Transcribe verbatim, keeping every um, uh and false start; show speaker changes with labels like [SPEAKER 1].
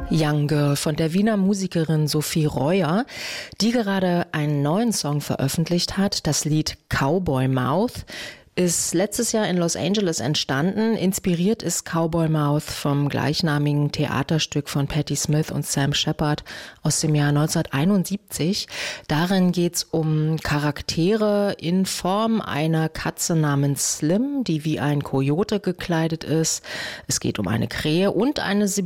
[SPEAKER 1] Young Girl von der Wiener Musikerin Sophie Reuer, die gerade einen neuen Song veröffentlicht hat. Das Lied Cowboy Mouth ist letztes Jahr in Los Angeles entstanden. Inspiriert ist Cowboy Mouth vom gleichnamigen Theaterstück von Patti Smith und Sam Shepard aus dem Jahr neunzehnhunderteinundsiebzig. Darin geht's um Charaktere in Form einer Katze namens Slim, die wie ein Kojote gekleidet ist. Es geht um eine Krähe und eine